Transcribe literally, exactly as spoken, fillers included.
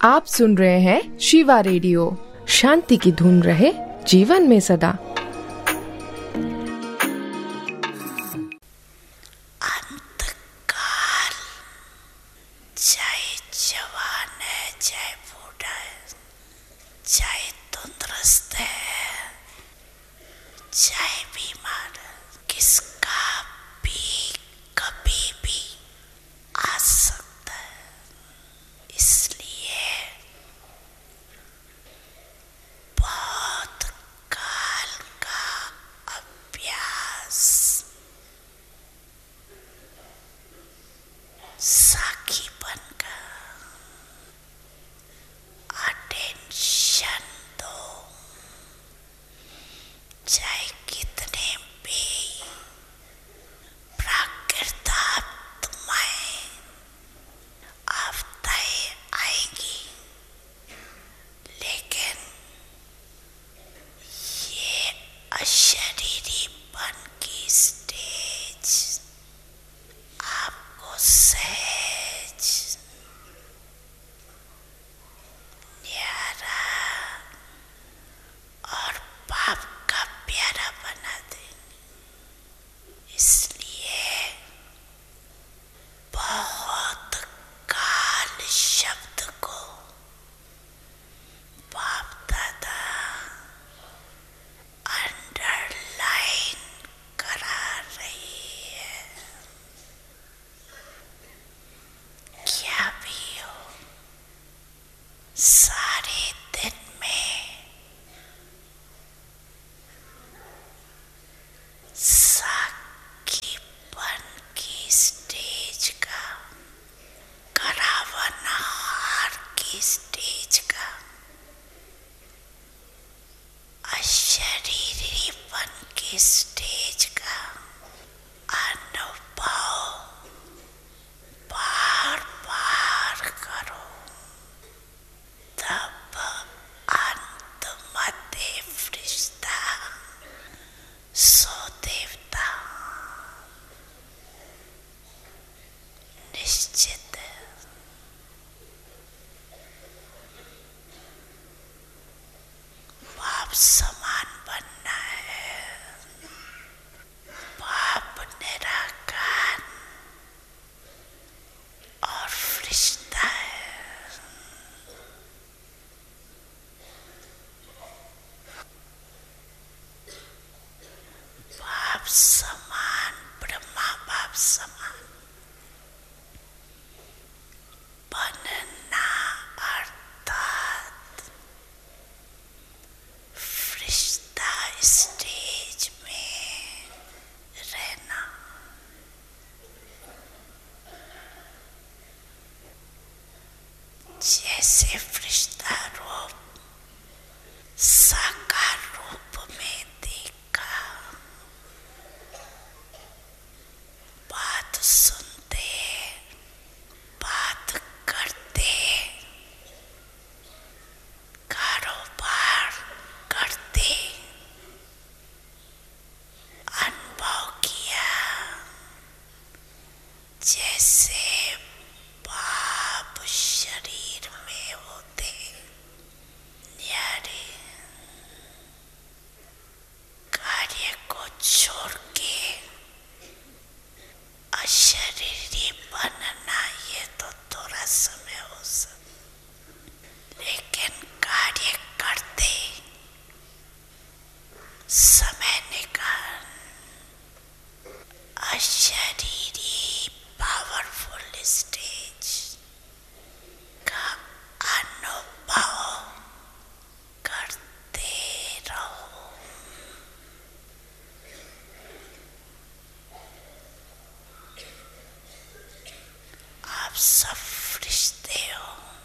आप सुन रहे हैं शिवा रेडियो। शांति की धुन रहे जीवन में सदा। अंतकाल, चाहे जवान है चाहे बूढ़ा है, चाहे तंदुरुस्त है चाहे बीमार है, किसका भी कभी भी आ सकता है। इसलिए बहुत काल का अभ्यास, साखीपन का अटेंशन दो। चाहे कितने भी प्राकृतात्माएं आपदाएं आएंगी, लेकिन ये अशरीरीपन की स्टेज आपको सहज, न्यारा और पाप का प्यारा बना देंगे। इसलिए बहुत काल शब्द को बाप दादा अंडरलाइन करा रही है। क्या भी हो, सारे दिन में साखीपन की स्टेज का, करावनहार की स्टेज का, अशरीरीपन की स्टेज का अनुभव बार बार करो। तब अंत मध्य फरिश्ता सो देवता निश्चित है। बाप समान बनना है। बाप निराकार और फरिश्ता है। बाप समान, ब्रह्मा बाप समान बनना अर्थात फरिश्ता स्टेज में रहना। जैसे फरिश्ता रूप साकार रूप में देखा, बात सुनते, बात करते, कारोबार करते, अनुभव किया जैसे बाप शरीर में होते, न्यारे कार्य को छोड़ के अशरीरी बनना। ये तो थोड़ा समय हो सकता, लेकिन कार्य करते समय निकाल अशरीरी पावरफुल स्टेज का अनुभव करते रहो। आप सब फरिश्ते हो।